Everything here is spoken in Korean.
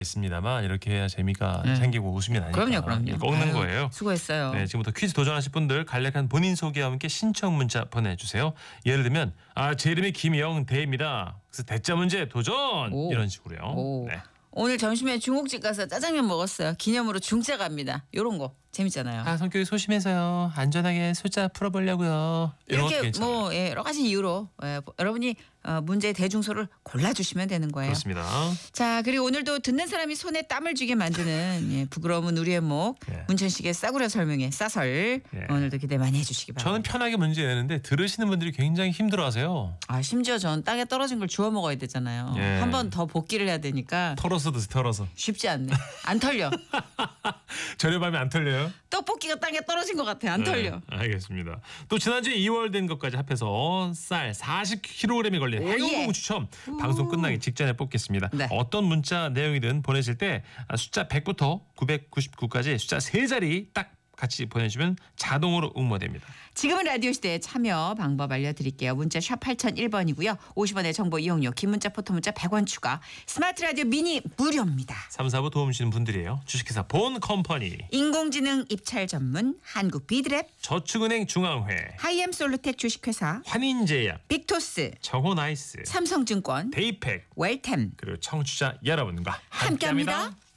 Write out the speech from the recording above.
있습니다만 이렇게 해야 재미가 생기고 웃음이 나니까 그럼요. 꺾는 아유, 거예요. 수고했어요. 네, 지금부터 퀴즈 도전하실 분들 간략한 본인 소개와 함께 신청 문자 보내주세요. 예를 들면 제 이름이 김영대입니다. 그래서 대자 문제 도전 오. 이런 식으로요. 오. 네. 오늘 점심에 중국집 가서 짜장면 먹었어요. 기념으로 중짜 갑니다. 요런 거 재밌잖아요. 성격이 소심해서요. 안전하게 숫자 풀어보려고요. 이런 것도 이렇게 괜찮아요. 뭐 여러 가지 이유로 여러분이 문제의 대중소를 골라주시면 되는 거예요. 그렇습니다. 자, 그리고 오늘도 듣는 사람이 손에 땀을 쥐게 만드는 부끄러움은 우리의 목 예. 문천식의 싸구려 설명회 싸설 예. 오늘도 기대 많이 해주시기 바랍니다. 저는 편하게 문제 내는데 들으시는 분들이 굉장히 힘들어하세요. 심지어 전 땅에 떨어진 걸 주워 먹어야 되잖아요. 예. 한 번 더 복기를 해야 되니까 털어서 드세요. 털어서. 쉽지 않네. 안 털려. 저렴하면 안 털려요? 떡볶이가 땅에 떨어진 것 같아. 안 털려. 알겠습니다. 또 지난주에 2월 된 것까지 합해서 쌀 40kg이 걸린 행운봉 예. 추첨 방송 끝나기 직전에 뽑겠습니다. 네. 어떤 문자 내용이든 보내실 때 숫자 100부터 999까지 숫자 3자리 딱 같이 보내주시면 자동으로 응모됩니다. 지금은 라디오 시대에 참여 방법 알려드릴게요. 문자 샵 8001번이고요. 50원의 정보 이용료, 긴 문자 포토 문자 100원 추가. 스마트 라디오 미니 무료입니다. 3, 4부 도움 주시는 분들이에요. 주식회사 본컴퍼니, 인공지능 입찰 전문 한국 비드랩, 저축은행 중앙회, 하이엠 솔루텍 주식회사, 환인제약, 빅토스, 정호나이스, 삼성증권, 데이팩 웰템 그리고 청취자 여러분과 함께합니다.